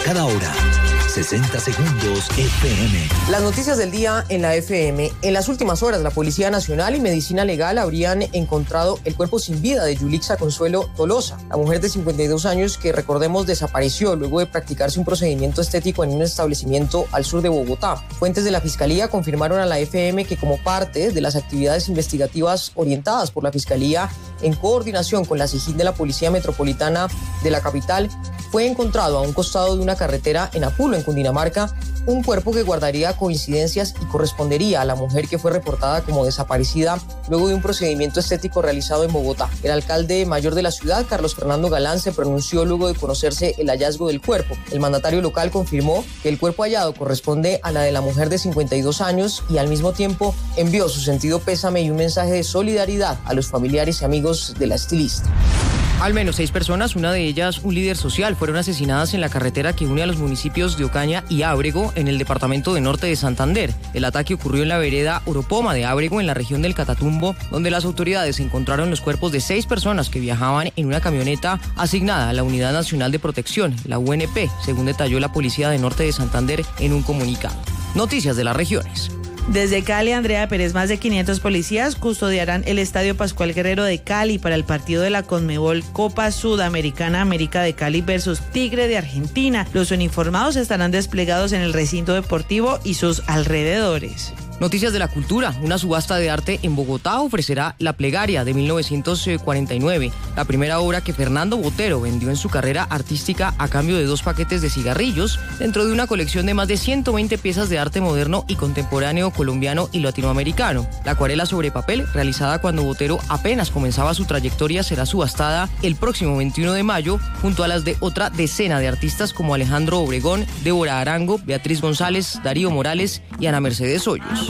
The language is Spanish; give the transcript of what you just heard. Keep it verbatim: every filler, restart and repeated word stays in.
cada hora. sesenta segundos F M. Las noticias del día en la F M. En las últimas horas, la Policía Nacional y Medicina Legal habrían encontrado el cuerpo sin vida de Yulixa Consuelo Tolosa, la mujer de cincuenta y dos años que, recordemos, desapareció luego de practicarse un procedimiento estético en un establecimiento al sur de Bogotá. Fuentes de la Fiscalía confirmaron a la F M que, como parte de las actividades investigativas orientadas por la Fiscalía en coordinación con la SIJIN de la Policía Metropolitana de la capital, fue encontrado a un costado de una carretera en Apulo, en Cundinamarca, un cuerpo que guardaría coincidencias y correspondería a la mujer que fue reportada como desaparecida luego de un procedimiento estético realizado en Bogotá. El alcalde mayor de la ciudad, Carlos Fernando Galán, se pronunció luego de conocerse el hallazgo del cuerpo. El mandatario local confirmó que el cuerpo hallado corresponde a la de la mujer de cincuenta y dos años y al mismo tiempo envió su sentido pésame y un mensaje de solidaridad a los familiares y amigos de la estilista. Al menos seis personas, una de ellas un líder social, fueron asesinadas en la carretera que une a los municipios de Ocaña y Ábrego en el departamento de Norte de Santander. El ataque ocurrió en la vereda Oropoma de Ábrego, en la región del Catatumbo, donde las autoridades encontraron los cuerpos de seis personas que viajaban en una camioneta asignada a la Unidad Nacional de Protección, la U N P, según detalló la Policía de Norte de Santander en un comunicado. Noticias de las regiones. Desde Cali, Andrea Pérez, más de quinientos policías custodiarán el Estadio Pascual Guerrero de Cali para el partido de la Conmebol Copa Sudamericana América de Cali versus Tigre de Argentina. Los uniformados estarán desplegados en el recinto deportivo y sus alrededores. Noticias de la cultura. Una subasta de arte en Bogotá ofrecerá La Plegaria de mil novecientos cuarenta y nueve, la primera obra que Fernando Botero vendió en su carrera artística a cambio de dos paquetes de cigarrillos, dentro de una colección de más de ciento veinte piezas de arte moderno y contemporáneo colombiano y latinoamericano. La acuarela sobre papel, realizada cuando Botero apenas comenzaba su trayectoria, será subastada el próximo veintiuno de mayo, junto a las de otra decena de artistas como Alejandro Obregón, Débora Arango, Beatriz González, Darío Morales y Ana Mercedes Hoyos.